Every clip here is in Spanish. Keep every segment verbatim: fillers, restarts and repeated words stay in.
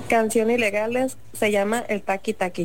Canción Ilegales, se llama El Taqui Taqui.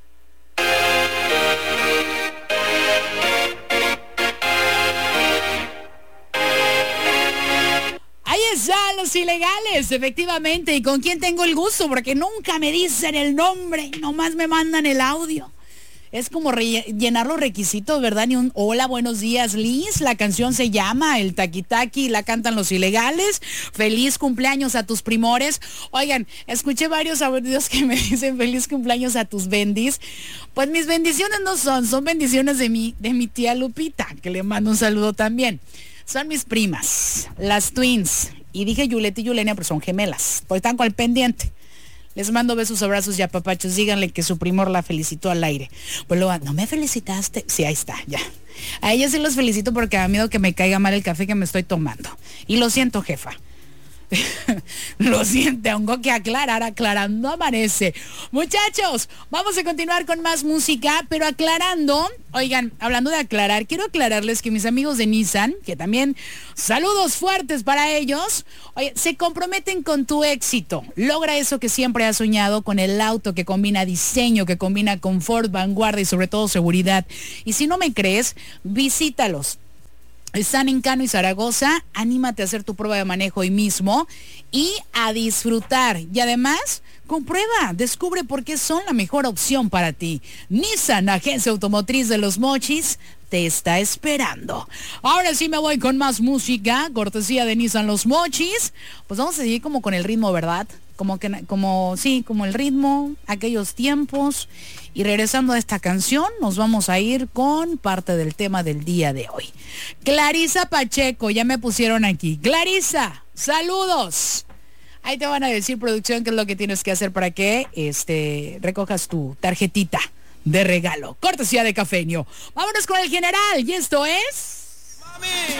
Ahí están Los Ilegales, efectivamente. ¿Y con quién tengo el gusto? Porque nunca me dicen el nombre, nomás me mandan el audio. Es como re- llenar los requisitos, ¿verdad? Ni un hola, buenos días, Liz. La canción se llama El Taqui Taqui, la cantan Los Ilegales. Feliz cumpleaños a tus primores. Oigan, escuché varios audios que me dicen feliz cumpleaños a tus bendis. Pues mis bendiciones no son, son bendiciones de mi, de mi tía Lupita, que le mando un saludo también. Son mis primas, las twins. Y dije Yuleta y Yulenia, pero son gemelas. Pues están con el pendiente. Les mando besos, abrazos y apapachos. Díganle que su primor la felicitó al aire. Pues luego, ¿no me felicitaste? Sí, ahí está, ya. A ella sí los felicito porque da miedo que me caiga mal el café que me estoy tomando. Y lo siento, jefa. Lo siento, tengo que aclarar, aclarando amanece. Muchachos, vamos a continuar con más música, pero aclarando. Oigan, hablando de aclarar, quiero aclararles que mis amigos de Nissan, que también saludos fuertes para ellos, oye, se comprometen con tu éxito. Logra eso que siempre has soñado, con el auto que combina diseño, que combina confort, vanguardia y sobre todo seguridad. Y si no me crees, visítalos. Están en Cano y Zaragoza. Anímate a hacer tu prueba de manejo hoy mismo y a disfrutar. Y además, comprueba, descubre por qué son la mejor opción para ti. Nissan, agencia automotriz de Los Mochis, te está esperando. Ahora sí me voy con más música, cortesía de Nissan Los Mochis. Pues vamos a seguir como con el ritmo, ¿verdad? Como que, como, sí, como el ritmo, aquellos tiempos. Y regresando a esta canción, nos vamos a ir con parte del tema del día de hoy. Clarisa Pacheco, ya me pusieron aquí. Clarisa, saludos. Ahí te van a decir, producción, qué es lo que tienes que hacer para que este, recojas tu tarjetita de regalo. Cortesía de Cafeño. Vámonos con el general, y esto es... ¡Mami!